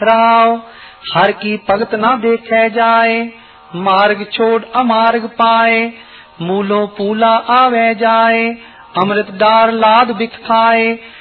राव हर की भगत न देखे जाए, मार्ग छोड़ अमार्ग पाए, मूलों पूला आवे जाए, अमृत डार लाद बिख खाए।